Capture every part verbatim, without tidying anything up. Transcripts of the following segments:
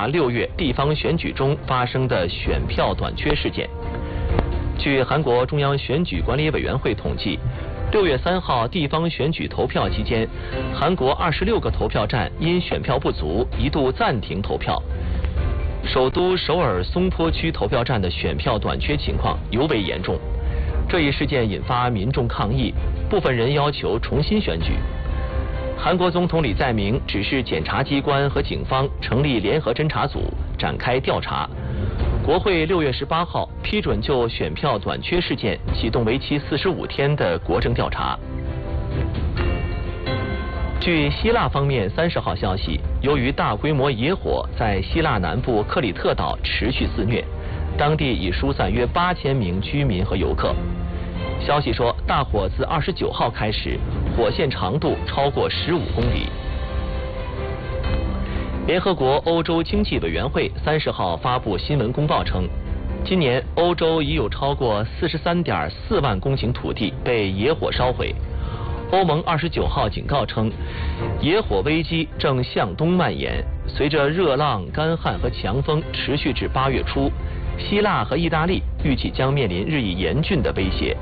查六月地方选举中发生的选票短缺事件。据韩国中央选举管理委员会统计，六月三号地方选举投票期间，韩国二十六个投票站因选票不足一度暂停投票。首都首尔松坡区投票站的选票短缺情况尤为严重。这一事件引发民众抗议，部分人要求重新选举。韩国总统李在明指示检察机关和警方成立联合侦查组展开调查。国会六月十八号批准就选票短缺事件启动为期四十五天的国政调查。据希腊方面三十号消息，由于大规模野火在希腊南部克里特岛持续肆虐，当地已疏散约八千名居民和游客。消息说，大火自二十九号开始，火线长度超过十五公里。联合国欧洲经济委员会三十号发布新闻公报称，今年欧洲已有超过四十三点四万公顷土地被野火烧毁。欧盟二十九号警告称，野火危机正向东蔓延，随着热浪、干旱和强风持续至八月初，希腊和意大利预计将面临日益严峻的威胁。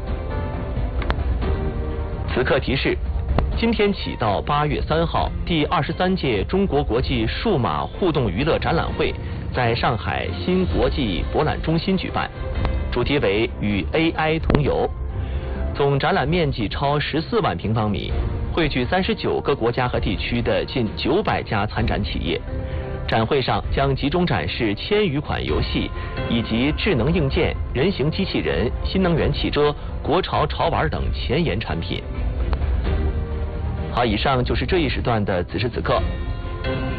此刻提示：今天起到八月三号，第二十三届中国国际数码互动娱乐展览会在上海新国际博览中心举办，主题为与 A I 同游。总展览面积超十四万平方米，汇聚三十九个国家和地区的近九百家参展企业。展会上将集中展示千余款游戏，以及智能硬件、人形机器人、新能源汽车、国潮潮玩等前沿产品。好，以上就是这一时段的此时此刻。